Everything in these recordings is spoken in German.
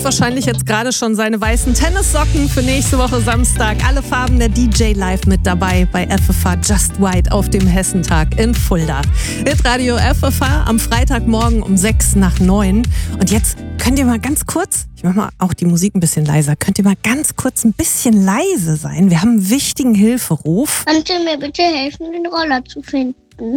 wahrscheinlich jetzt gerade schon seine weißen Tennissocken für nächste Woche Samstag. Alle Farben der DJ live mit dabei bei FFH Just White auf dem Hessentag in Fulda. Hitradio FFH am Freitagmorgen um 8:06. Und jetzt könnt ihr mal ganz kurz, ich mach mal auch die Musik ein bisschen leiser, könnt ihr mal ganz kurz ein bisschen leise sein? Wir haben einen wichtigen Hilferuf. Könnt ihr mir bitte helfen, den Roller zu finden?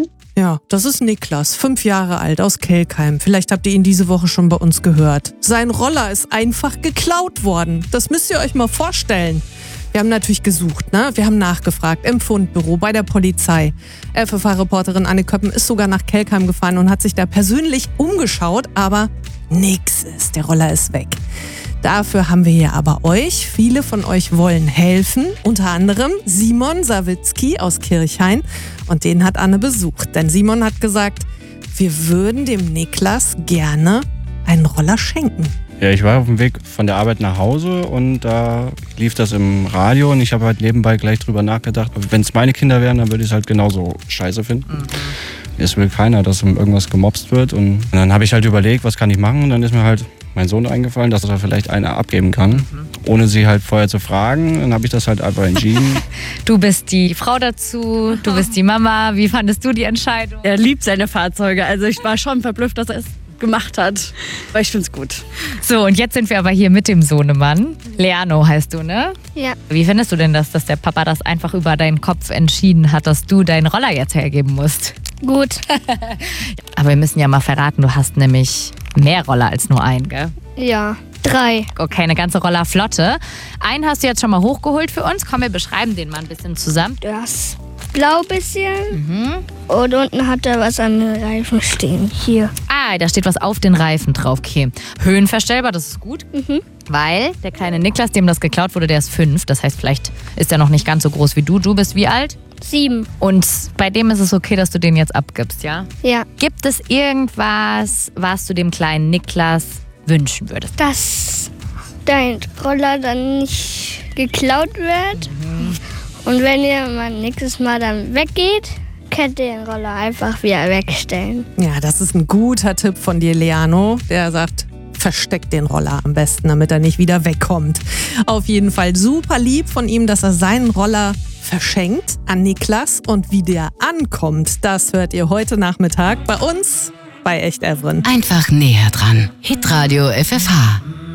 Ja, das ist Niklas, 5 Jahre alt, aus Kelkheim. Vielleicht habt ihr ihn diese Woche schon bei uns gehört. Sein Roller ist einfach geklaut worden. Das müsst ihr euch mal vorstellen. Wir haben natürlich gesucht, ne? Wir haben nachgefragt im Fundbüro, bei der Polizei. FFH-Reporterin Anne Köppen ist sogar nach Kelkheim gefahren und hat sich da persönlich umgeschaut, aber nix ist. Der Roller ist weg. Dafür haben wir hier aber euch. Viele von euch wollen helfen. Unter anderem Simon Sawitzki aus Kirchhain. Und den hat Anne besucht. Denn Simon hat gesagt, wir würden dem Niklas gerne einen Roller schenken. Ja, ich war auf dem Weg von der Arbeit nach Hause und da lief das im Radio und ich habe halt nebenbei gleich drüber nachgedacht, wenn es meine Kinder wären, dann würde ich es halt genauso scheiße finden. Es will keiner, dass irgendwas gemobst wird und dann habe ich halt überlegt, was kann ich machen und dann ist mir halt mein Sohn eingefallen, dass er vielleicht einer abgeben kann, ohne sie halt vorher zu fragen. Dann habe ich das halt einfach entschieden. Du bist die Frau dazu, du bist die Mama. Wie fandest du die Entscheidung? Er liebt seine Fahrzeuge. Also ich war schon verblüfft, dass er es gemacht hat. Aber ich finde es gut. So, und jetzt sind wir aber hier mit dem Sohnemann. Leano heißt du, ne? Ja. Wie findest du denn das, dass der Papa das einfach über deinen Kopf entschieden hat, dass du deinen Roller jetzt hergeben musst? Gut. Aber wir müssen ja mal verraten, du hast nämlich mehr Roller als nur einen, gell? Ja, 3. Okay, eine ganze Rollerflotte. Einen hast du jetzt schon mal hochgeholt für uns. Komm, wir beschreiben den mal ein bisschen zusammen. Das blau bisschen. Und unten hat er was an den Reifen stehen. Hier. Ah, da steht was auf den Reifen drauf. Okay. Höhenverstellbar, das ist gut. Weil der kleine Niklas, dem das geklaut wurde, der ist 5. Das heißt, vielleicht ist er noch nicht ganz so groß wie du. Du bist wie alt? 7. Und bei dem ist es okay, dass du den jetzt abgibst, ja? Ja. Gibt es irgendwas, was du dem kleinen Niklas wünschen würdest? Dass dein Roller dann nicht geklaut wird. Und wenn ihr mal nächstes Mal dann weggeht, könnt ihr den Roller einfach wieder wegstellen. Ja, das ist ein guter Tipp von dir, Leano. Der sagt, versteckt den Roller am besten, damit er nicht wieder wegkommt. Auf jeden Fall super lieb von ihm, dass er seinen Roller verschenkt an Niklas. Und wie der ankommt, das hört ihr heute Nachmittag bei uns bei Echt Evren. Einfach näher dran. Hitradio FFH.